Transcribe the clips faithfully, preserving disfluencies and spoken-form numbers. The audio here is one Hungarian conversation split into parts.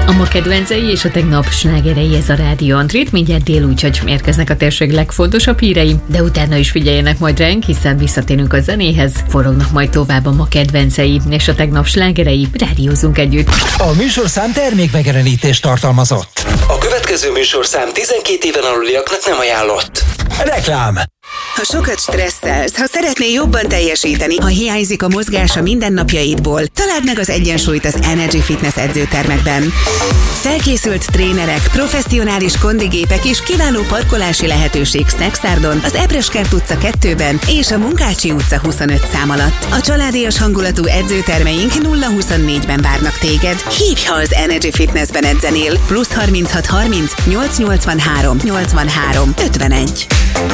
A ma kedvencei és a tegnap slágerei, ez a Rádió Antrit, mindjárt dél, úgyhogy érkeznek a térség legfontosabb hírei, de utána is figyeljenek majd ránk, hiszen visszatérünk a zenéhez, forognak majd tovább a ma kedvencei és a tegnap slágerei, rádiózunk együtt. A műsorszám termékmegjelenítést tartalmazott. A következő műsorszám tizenkét éven aluliaknak nem ajánlott. Reklám. Ha sokat stresszelsz, ha szeretnél jobban teljesíteni, ha hiányzik a mozgás a mindennapjaidból, találd meg az egyensúlyt az Energy Fitness edzőtermekben. Felkészült trénerek, professzionális kondigépek és kiváló parkolási lehetőség Szexárdon, az Ebreskert utca kettőben és a Munkácsi utca huszonöt szám alatt. A családias hangulatú edzőtermeink nulla huszonnégyben várnak téged. Hívj, ha az Energy Fitnessben edzenél. Plusz harminchat harminc nyolc nyolcvanhárom nyolcvanhárom ötvenegy.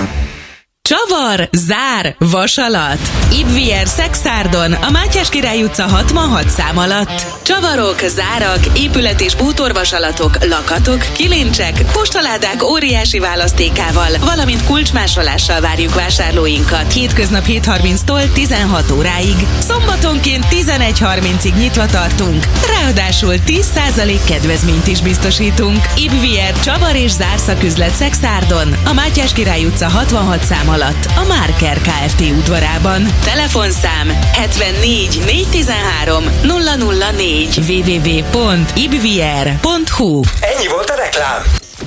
Csavar, zár, vasalat. Ibvier Szexárdon, a Mátyás Király utca hatvanhat szám alatt. Csavarok, zárak, épület- és bútorvasalatok, lakatok, kilincsek, postaládák óriási választékával, valamint kulcsmásolással várjuk vásárlóinkat. Hétköznap hét harminctól tizenhat óráig. Szombatonként tizenegy harmincig nyitva tartunk. Ráadásul tíz százalék kedvezményt is biztosítunk. Ibvier Csavar és zárszaküzlet Szexárdon, a Mátyás Király utca hatvanhat szám alatt, a Márker Kft. Udvarában. Telefonszám hetvennégy négyszáztizenhárom nulla nulla négy double-u double-u double-u pont ibvier pont hu. Ennyi volt a reklám.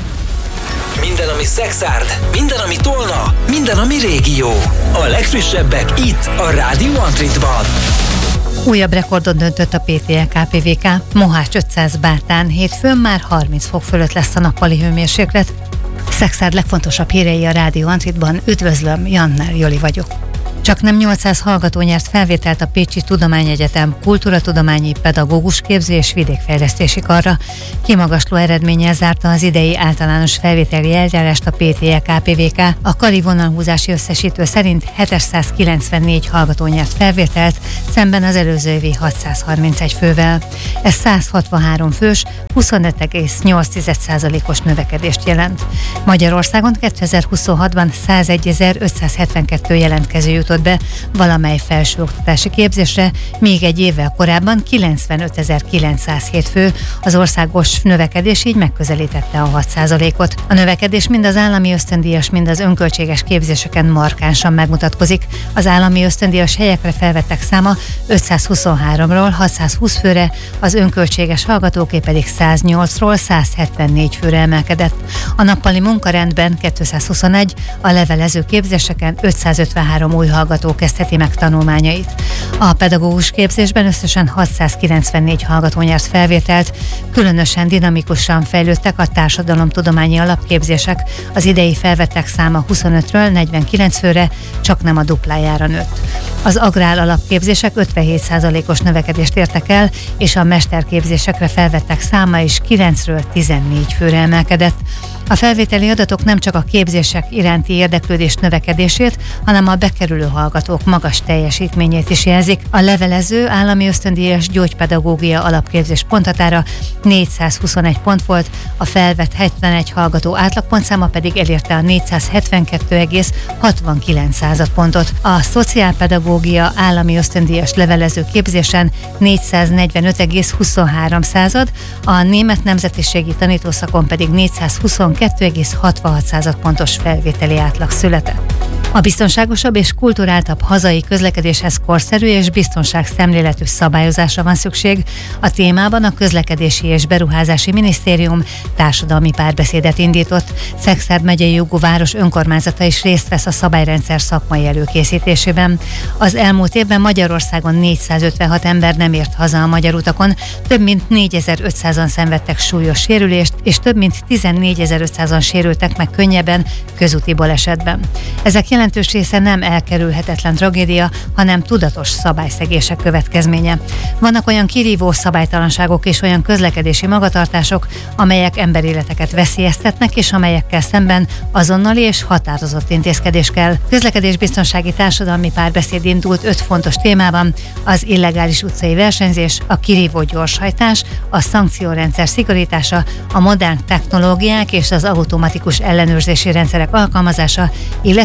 Minden, ami Szexárd, minden, ami Tolna, minden, ami régió. A legfrissebbek itt, a Rádió Antritban. Újabb rekordot döntött a pé té el ká pé vé ká. Mohács ötszáz Bátán, hétfőn már harminc fok fölött lesz a nappali hőmérséklet. Szexárd legfontosabb hírei a Rádió Antritban. Üdvözlöm, Jannner Joli vagyok. Csak nem nyolcszáz hallgató nyert felvételt a Pécsi Tudományegyetem kultúratudományi pedagógus képző és vidékfejlesztési karra. Kimagasló eredménnyel zárta az idei általános felvételi eljárást a pé té el ká pé vé ká. A kari vonalhúzási összesítő szerint hétszázkilencvennégy hallgató nyert felvételt, szemben az előző évi hatszázharmincegy fővel. Ez száz hatvanhárom fős, huszonöt egész nyolc százalékos növekedést jelent. Magyarországon kétezer-huszonhatban százegyezer-ötszázhetvenkettő jelentkező jutott be valamely felsőoktatási képzésre, míg egy évvel korábban kilencvenötezer-kilencszázhét fő. Az országos növekedés így megközelítette a hat százalékot. A növekedés mind az állami ösztöndíjas, mind az önköltséges képzéseken markánsan megmutatkozik. Az állami ösztöndíjas helyekre felvettek száma ötszázhuszonháromról hatszázhúsz főre, az önköltséges hallgatóké pedig száznyolcról százhetvennégy főre emelkedett. A nappali munkarendben kétszázhuszonegy, a levelező képzéseken ötszázötvenhárom új hallgató kezdheti meg tanulmányait. A pedagógus képzésben összesen hatszázkilencvennégy hallgató nyert felvételt, különösen dinamikusan fejlődtek a társadalomtudományi alapképzések, az idei felvettek száma huszonötről negyvenkilenc főre, csak nem a duplájára nőtt. Az agrár alapképzések ötvenhét százalékos növekedést értek el, és a mesterképzésekre felvettek száma is kilencről tizennégy főre emelkedett. A felvételi adatok nem csak a képzések iránti érdeklődés növekedését, hanem a bekerülő hallgatók magas teljesítményét is jelzik. A levelező állami ösztöndíjas gyógypedagógia alapképzés ponthatára négyszázhuszonegy pont volt, a felvett hetvenegy hallgató átlagpontszáma pedig elérte a négyszázhetvenkettő egész hatvankilenc pontot. A szociálpedagógia állami ösztöndíjas levelező képzésen négyszáznegyvenöt egész huszonhárom, a német nemzetiségi tanítószakon pedig négyszázhuszonkettő egész hatvanhat pontos felvételi átlag született. A biztonságosabb és kulturáltabb hazai közlekedéshez korszerű és biztonságszemléletű szabályozásra van szükség. A témában a Közlekedési és Beruházási Minisztérium társadalmi párbeszédet indított. Szexárd megyei jogú város önkormányzata is részt vesz a szabályrendszer szakmai előkészítésében. Az elmúlt évben Magyarországon négyszázötvenhat ember nem ért haza a magyar utakon, több mint négyezer-ötszázan szenvedtek súlyos sérülést, és több mint tizennégyezer-ötszázan sérültek meg könnyebben közúti balesetben. Ezek jelentős része nem elkerülhetetlen tragédia, hanem tudatos szabályszegések következménye. Vannak olyan kirívó szabálytalanságok és olyan közlekedési magatartások, amelyek emberéleteket veszélyeztetnek, és amelyekkel szemben azonnali és határozott intézkedés kell. Közlekedésbiztonsági társadalmi párbeszéd indult öt fontos témában: az illegális utcai versenyzés, a kirívó gyorshajtás, a szankciórendszer szigorítása, a modern technológiák és az automatikus ellenőrzési rendszerek alkalmazása, illetve az elektronikus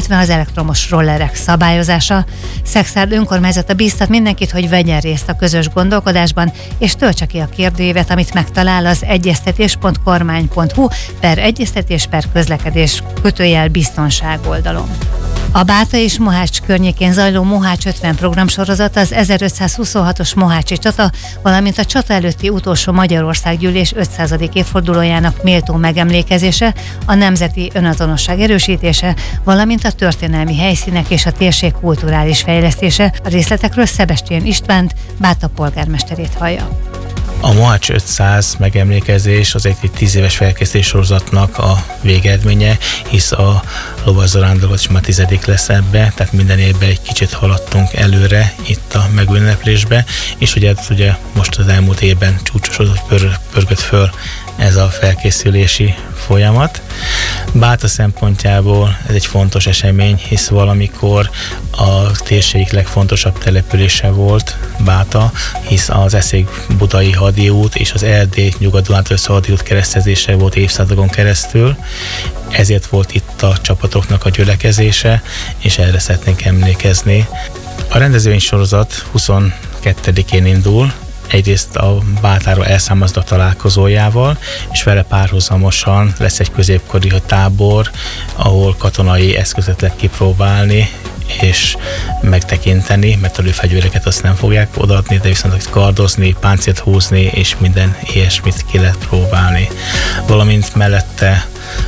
elektromos rollerek szabályozása. Szekszárd önkormányzata bíztat mindenkit, hogy vegyen részt a közös gondolkodásban, és töltse ki a kérdőívet, amit megtalál az egyeztetés pont kormány pont hu per egyeztetés per közlekedés kötőjel biztonság oldalon. A Báta és Mohács környékén zajló Mohács ötven programsorozat az ezerötszázhuszonhatos Mohácsi csata, valamint a csata előtti utolsó Magyarországgyűlés ötszázadik évfordulójának méltó megemlékezése, a nemzeti önazonosság erősítése, valamint a történelmi helyszínek és a térség kulturális fejlesztése. A részletekről Sebestyén Istvánt, Báta polgármesterét hallja. A Mohács ötszáz megemlékezés az egy tíz éves felkészítés sorozatnak a végeredménye, hisz a lovaszarándoklat is már tizedik lesz ebbe, tehát minden évben egy kicsit haladtunk előre itt a megünneplésbe, és ugye, ugye most az elmúlt évben csúcsosodott, pör, pörgött föl ez a felkészülési folyamat. Báta szempontjából ez egy fontos esemény, hisz valamikor a térség legfontosabb települése volt Báta, hisz az Eszék-Budai hadiút és az Erdély Nyugat-Dunántúl hadiút keresztezése volt évszázadokon keresztül, ezért volt itt a csapatoknak a gyülekezése, és erre szeretnénk emlékezni. A rendezvénysorozat huszonkettedikén indul, egyrészt a Bátáról elszármazottak találkozójával, és vele párhuzamosan lesz egy középkori tábor, ahol katonai eszközöket lehet kipróbálni és megtekinteni, mert a lőfegyvereket azt nem fogják odaadni, de viszont kardozni, páncélt húzni és minden ilyesmit ki lehet próbálni. Valamint mellette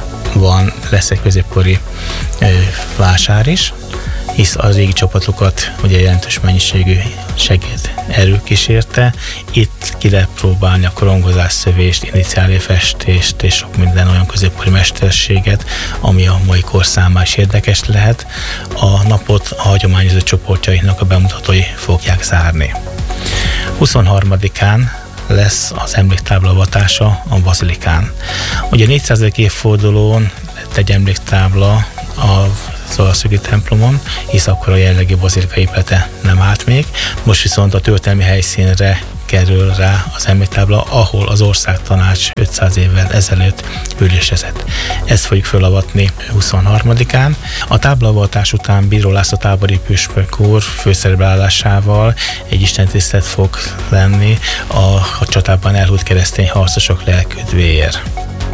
van, lesz egy középkori ö, vásár is, hisz az régi csapatokat ugye jelentős mennyiségű segéd erő kísérte. Itt ki lehet próbálni a korongozás, szövést, iniciálfestést és sok minden olyan középkori mesterséget, ami a mai kor számára is érdekes lehet. A napot a hagyományozó csoportjainak a bemutatói fogják zárni. huszonharmadikán lesz az emléktábla avatása a Bazilikán. Ugye a négyszázadik évfordulón lett egy emléktábla a Szolaszögi templomon, hisz akkor a jelenlegi bazilika épülete nem állt még. Most viszont a történelmi helyszínre kerül rá az emléktábla, ahol az országtanács ötszáz évvel ezelőtt ülésezett. Ezt fogjuk fölavatni huszonharmadikán. A táblavatás után Bíró László tábori püspök úr főszereplésával egy istentisztelet fog lenni a, a csatában elhunyt keresztény harcosok lelküdvéért.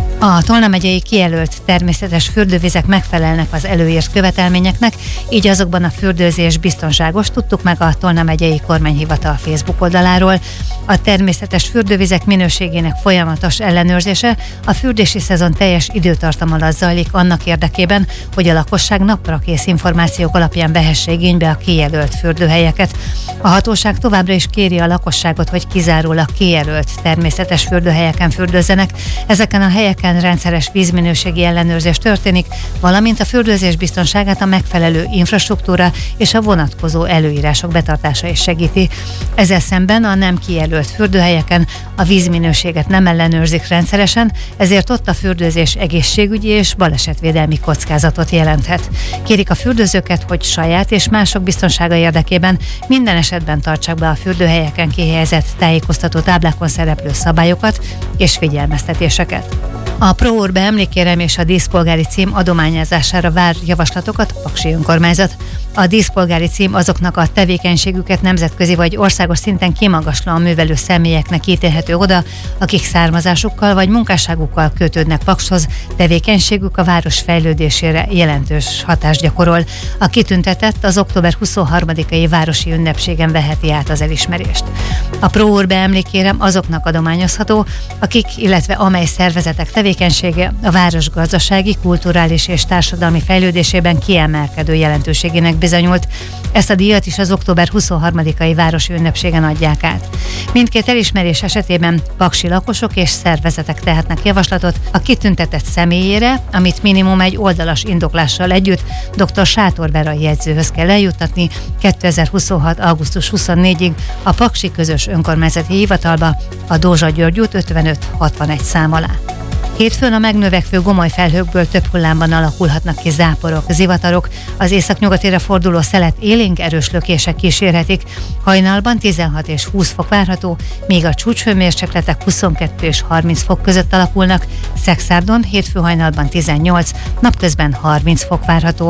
A Tolna megyei kijelölt természetes fürdővizek megfelelnek az előírt követelményeknek, így azokban a fürdőzés biztonságos, tudtuk meg a Tolna megyei kormányhivatal Facebook oldaláról. A természetes fürdővizek minőségének folyamatos ellenőrzése a fürdési szezon teljes időtartam alatt zajlik annak érdekében, hogy a lakosság naprakész információk alapján vehesse igénybe a kijelölt fürdőhelyeket. A hatóság továbbra is kéri a lakosságot, hogy kizárólag kijelölt természetes fürdőhelyeken fürdőzzenek. Ezeken a helyeken rendszeres vízminőségi ellenőrzés történik, valamint a fürdőzés biztonságát a megfelelő infrastruktúra és a vonatkozó előírások betartása is segíti. Ezzel szemben a nem kijelölt fürdőhelyeken a vízminőséget nem ellenőrzik rendszeresen, ezért ott a fürdőzés egészségügyi és balesetvédelmi kockázatot jelenthet. Kérik a fürdőzőket, hogy saját és mások biztonsága érdekében minden esetben tartsák be a fürdőhelyeken kihelyezett tájékoztató táblákon szereplő szabályokat és figyelmeztetéseket. A Pro-Urbe emlékérem és a díszpolgári cím adományozására vár javaslatokat a Paksi önkormányzat. A díszpolgári cím azoknak a tevékenységüket nemzetközi vagy országos szinten kimagaslóan művelő személyeknek ítélhető oda, akik származásukkal vagy munkásságukkal kötődnek Pakshoz, tevékenységük a város fejlődésére jelentős hatást gyakorol. A kitüntetett az október huszonharmadikai városi ünnepségen veheti át az elismerést. A Pro-Urbe emlékérem azoknak adományozható, akik, illetve amely szervezetek tevékenysége a város gazdasági, kulturális és társadalmi fejlődésében kiemelkedő jelentőségének bizonyult. Ezt a díjat is az október huszonharmadikai városi ünnepségen adják át. Mindkét elismerés esetében paksi lakosok és szervezetek tehetnek javaslatot a kitüntetett személyére, amit minimum egy oldalas indoklással együtt dr. Sátor Vera jegyzőhöz kell eljuttatni kétezer-huszonhat. augusztus huszonnégyedikéig a Paksi Közös Önkormányzati Hivatalba, a Dózsa György út ötvenöt hatvanegy szám alá. Hétfőn a megnövekvő gomoly felhőkből több hullámban alakulhatnak ki záporok, zivatarok. Az északnyugatére forduló szelet élénk erős lökések kísérhetik. Hajnalban tizenhat és húsz fok várható, míg a csúcshőmérsékletek huszonkettő és harminc fok között alakulnak. Szekszárdon hétfő hajnalban tizennyolc, napközben harminc fok várható.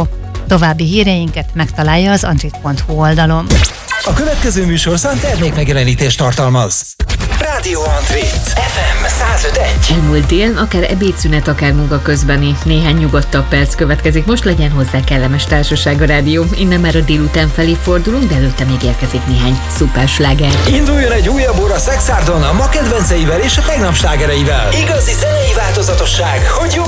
További híreinket megtalálja az antrit pont hu oldalon. A következő műsorszám termékmegjelenítést tartalmaz. Rádió Antrit ef em száz öt egész egy. Elmúlt dél, akár ebédszünet, akár munka közbeni néhány nyugodtabb perc következik. Most legyen hozzá kellemes társaság a rádió. Innen már a délután felé fordulunk, de előtte még érkezik néhány szuper sláger. Induljon egy újabb óra Szexárdon a ma kedvenceivel és a tegnap slágereivel. Igazi zenei változatosság, hogy jobb